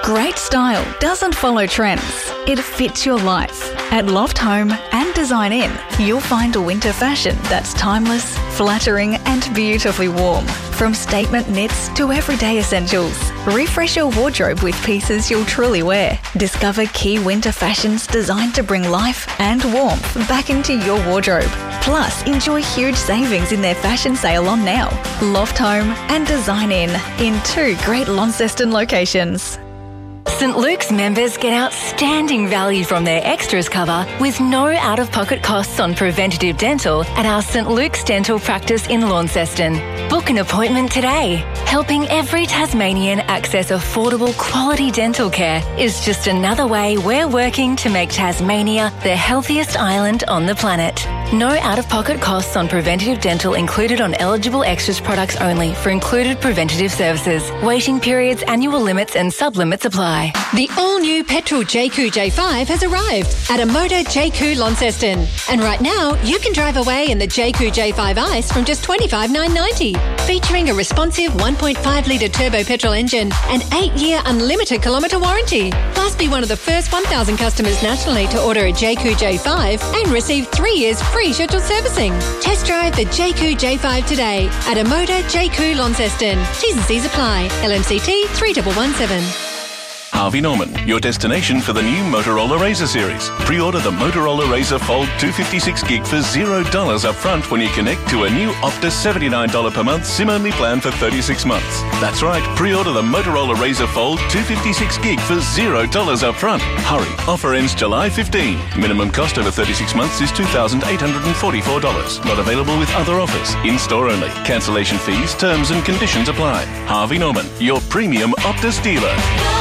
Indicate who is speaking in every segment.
Speaker 1: Great style doesn't follow trends. It fits your life. At Loft Home and Design In, you'll find a winter fashion that's timeless, flattering and beautifully warm. From statement knits to everyday essentials, refresh your wardrobe with pieces you'll truly wear. Discover key winter fashions designed to bring life and warmth back into your wardrobe. Plus, enjoy huge savings in their fashion sale on now. Loft Home and Design in 2 great Launceston locations.
Speaker 2: St Luke's members get outstanding value from their extras cover with no out-of-pocket costs on preventative dental at our St Luke's Dental Practice in Launceston. Book an appointment today. Helping every Tasmanian access affordable quality dental care is just another way we're working to make Tasmania the healthiest island on the planet. No out-of-pocket costs on preventative dental included on eligible extras products only for included preventative services. Waiting periods, annual limits and sub-limits apply.
Speaker 3: The all-new petrol JQ J5 has arrived at Amoda JQ Launceston. And right now, you can drive away in the JQ J5 Ice from just $25,990. Featuring a responsive 1.5-litre turbo petrol engine and 8-year unlimited kilometre warranty. Plus, be one of the first 1,000 customers nationally to order a JQ J5 and receive 3 years free scheduled servicing. Test drive the JQ J5 today at Amoda JQ Launceston. T's and C's apply. LMCT 3117.
Speaker 4: Harvey Norman, your destination for the new Motorola Razr series. Pre-order the Motorola Razr Fold 256GB for $0 up front when you connect to a new Optus $79 per month SIM-only plan for 36 months. That's right, pre-order the Motorola Razr Fold 256GB for $0 up front. Hurry, offer ends July 15. Minimum cost over 36 months is $2,844. Not available with other offers. In-store only. Cancellation fees, terms and conditions apply. Harvey Norman, your premium Optus dealer.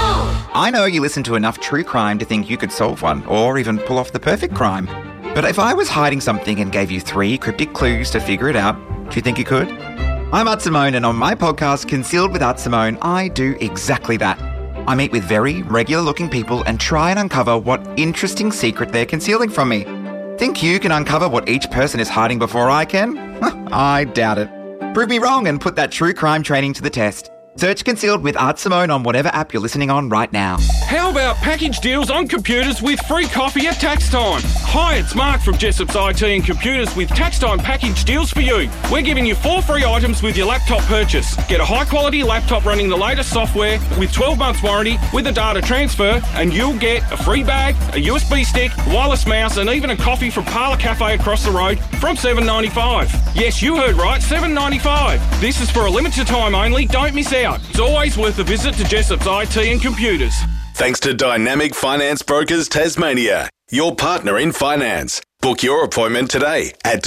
Speaker 5: I know you listen to enough true crime to think you could solve one, or even pull off the perfect crime. But if I was hiding something and gave you 3 cryptic clues to figure it out, do you think you could? I'm Art Simone, and on my podcast, Concealed with Art Simone, I do exactly that. I meet with very regular-looking people and try and uncover what interesting secret they're concealing from me. Think you can uncover what each person is hiding before I can? I doubt it. Prove me wrong and put that true crime training to the test. Search Concealed with Art Simone on whatever app you're listening on right now.
Speaker 6: How about package deals on computers with free coffee at tax time? Hi, it's Mark from Jessop's IT and Computers with tax time package deals for you. We're giving you 4 free items with your laptop purchase. Get a high-quality laptop running the latest software with 12 months warranty with a data transfer, and you'll get a free bag, a USB stick, wireless mouse, and even a coffee from Parlour Cafe across the road from $7.95. Yes, you heard right, $7.95. This is for a limited time only. Don't miss out. It's always worth a visit to Jessop's IT and Computers.
Speaker 7: Thanks to Dynamic Finance Brokers Tasmania, your partner in finance. Book your appointment today at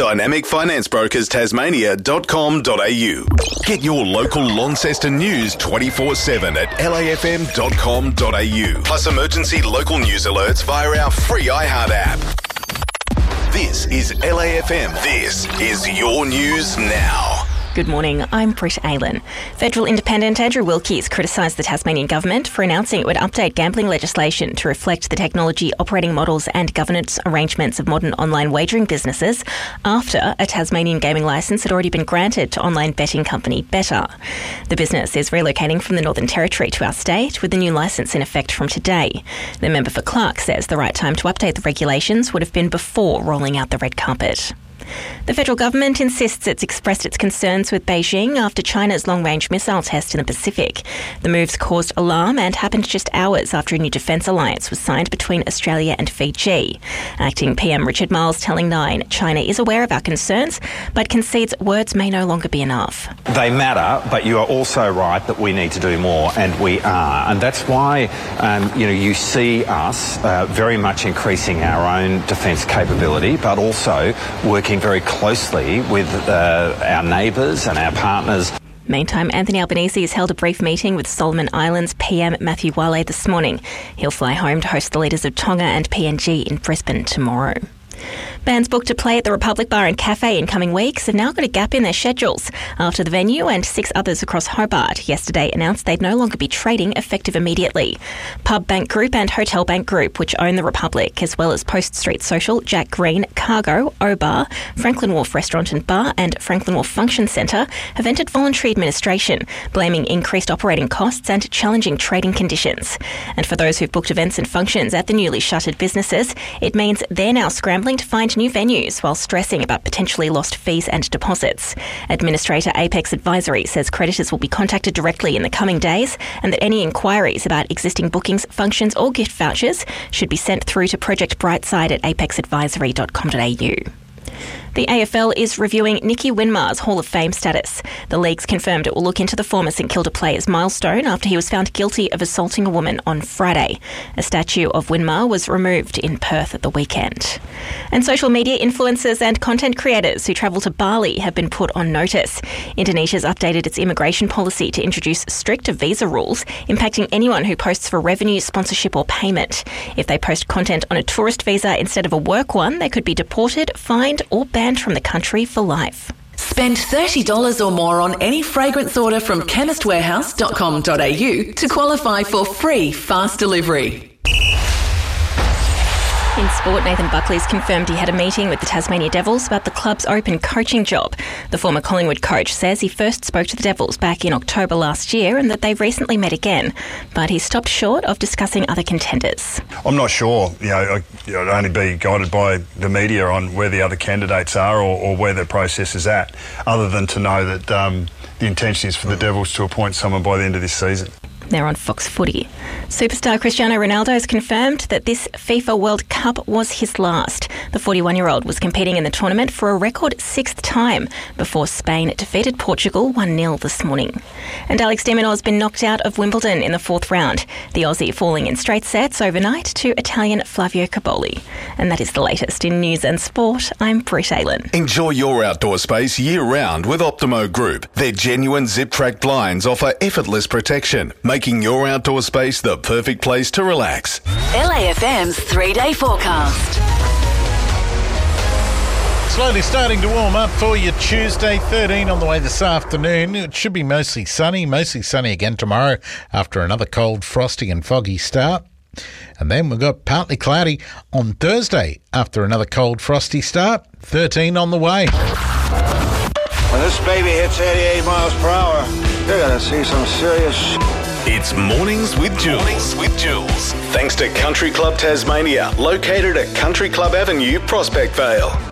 Speaker 7: dynamicfinanceBrokersTasmania.com.au. Get your local Launceston news 24/7 at lafm.com.au. Plus emergency local news alerts via our free iHeart app. This is LAFM. This is your news now.
Speaker 8: Good morning, I'm Britt Aylan. Federal Independent Andrew Wilkie criticised the Tasmanian Government for announcing it would update gambling legislation to reflect the technology, operating models and governance arrangements of modern online wagering businesses after a Tasmanian gaming licence had already been granted to online betting company Betr. The business is relocating from the Northern Territory to our state with the new licence in effect from today. The member for Clark says the right time to update the regulations would have been before rolling out the red carpet. The federal government insists it's expressed its concerns with Beijing after China's long-range missile test in the Pacific. The moves caused alarm and happened just hours after a new defence alliance was signed between Australia and Fiji. Acting PM Richard Miles telling Nine, China is aware of our concerns, but concedes words may no longer be enough.
Speaker 9: They matter, but you are also right that we need to do more, and we are. And that's why, you see us very much increasing our own defence capability, but also working very closely with our neighbours and our partners.
Speaker 8: Meantime, Anthony Albanese has held a brief meeting with Solomon Islands PM Matthew Wale this morning. He'll fly home to host the leaders of Tonga and PNG in Brisbane tomorrow. Bands booked to play at the Republic Bar and Cafe in coming weeks have now got a gap in their schedules after the venue and 6 others across Hobart yesterday announced they'd no longer be trading effective immediately. Pub Bank Group and Hotel Bank Group, which own the Republic, as well as Post Street Social, Jack Green, Cargo, O-Bar, Franklin Wharf Restaurant and Bar and Franklin Wharf Function Centre, have entered voluntary administration, blaming increased operating costs and challenging trading conditions. And for those who've booked events and functions at the newly shuttered businesses, it means they're now scrambling to find new venues while stressing about potentially lost fees and deposits. Administrator Apex Advisory says creditors will be contacted directly in the coming days and that any inquiries about existing bookings, functions or gift vouchers should be sent through to Project Brightside at apexadvisory.com.au. The AFL is reviewing Nicky Winmar's Hall of Fame status. The league's confirmed it will look into the former St Kilda player's milestone after he was found guilty of assaulting a woman on Friday. A statue of Winmar was removed in Perth at the weekend. And social media influencers and content creators who travel to Bali have been put on notice. Indonesia's updated its immigration policy to introduce stricter visa rules impacting anyone who posts for revenue, sponsorship or payment. If they post content on a tourist visa instead of a work one, they could be deported, fined or banned from the country for life.
Speaker 10: Spend $30 or more on any fragrance order from chemistwarehouse.com.au to qualify for free fast delivery.
Speaker 8: In sport, Nathan Buckley's confirmed he had a meeting with the Tasmania Devils about the club's open coaching job. The former Collingwood coach says he first spoke to the Devils back in October last year and that they've recently met again, but he stopped short of discussing other contenders.
Speaker 11: I'm not sure. I'd only be guided by the media on where the other candidates are or where their process is at, other than to know that the intention is for the Devils to appoint someone by the end of this season.
Speaker 8: They're on Fox Footy. Superstar Cristiano Ronaldo has confirmed that this FIFA World Cup was his last. The 41-year-old was competing in the tournament for a record 6th time before Spain defeated Portugal 1-0 this morning. And Alex de Minaur has been knocked out of Wimbledon in the 4th round, the Aussie falling in straight sets overnight to Italian Flavio Cobolli. And that is the latest in news and sport. I'm Britt Aylen.
Speaker 7: Enjoy your outdoor space year-round with Optimo Group. Their genuine zip-track blinds offer effortless protection, making your outdoor space the perfect place to relax.
Speaker 10: LAFM's 3-day forecast.
Speaker 12: Slowly starting to warm up for you. Tuesday, 13 on the way this afternoon. It should be mostly sunny again tomorrow after another cold, frosty and foggy start. And then we've got partly cloudy on Thursday after another cold, frosty start. 13 on the way.
Speaker 13: When this baby hits 88 miles per hour, you're going to see some serious
Speaker 7: It's Mornings with Jules. Thanks to Country Club Tasmania, located at Country Club Avenue, Prospect Vale.